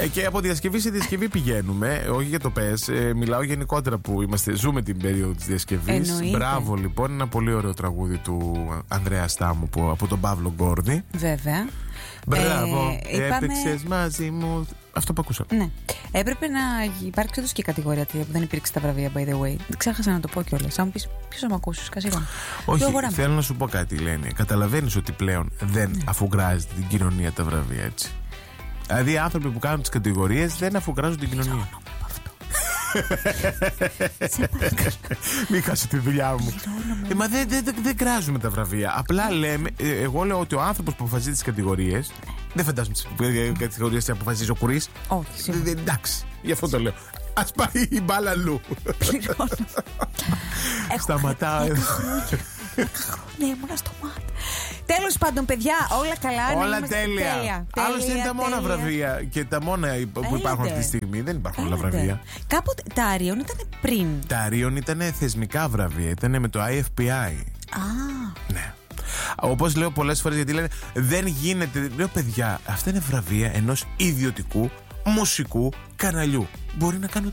Και από διασκευή σε διασκευή πηγαίνουμε. Όχι για το πες. Μιλάω γενικότερα που ζούμε την περίοδο της διασκευής. Μπράβο λοιπόν. Ένα πολύ ωραίο τραγούδι του Ανδρέα Στάμου από τον Παύλο Γκόρδη. Βέβαια. Μπράβο. Έπαιξες μαζί μου. Αυτό που ακούσαμε. Ναι. Έπρεπε να υπάρξει όντως και κατηγορία που δεν υπήρξε στα βραβεία, by the way. Ξέχασα να το πω κιόλας. Αν μου πεις, ποιος θα με ακούσει, Κασίρο. Όχι, θέλω να σου πω κάτι, Λένη. Καταλαβαίνεις ότι πλέον δεν αφουγκράζεται την κοινωνία τα βραβεία, έτσι. Δηλαδή οι άνθρωποι που κάνουν τις κατηγορίες δεν αφουγκράζουν την κοινωνία. Μην χάσει τη δουλειά μου. Μα δεν κράζουμε τα βραβεία. Απλά λέμε, εγώ λέω ότι ο άνθρωπος που αποφασίζει τις κατηγορίες. Δεν φαντάζομαι τις κατηγορίες να αποφασίζει ο Κουρής. Όχι. Εντάξει, γι' αυτό το λέω. Ας πάει η μπάλα αλλού. Σταματάω. 10 χρόνια ήμουνα στο ΜΑΤ. Τέλος πάντων, παιδιά, όλα καλά. Όλα τέλεια. Άλλωστε είναι τα μόνα βραβεία και τα μόνα που υπάρχουν αυτή τη στιγμή. Δεν υπάρχουν άλλα βραβεία. Κάποτε τα Αρίων ήταν πριν. Τα Αρίων ήταν θεσμικά βραβεία. Ήταν με το IFPI. Ναι. Όπως λέω πολλές φορές, γιατί λένε δεν γίνεται. Λέω, παιδιά, αυτά είναι βραβεία ενός ιδιωτικού μουσικού καναλιού. Μπορεί να κάνει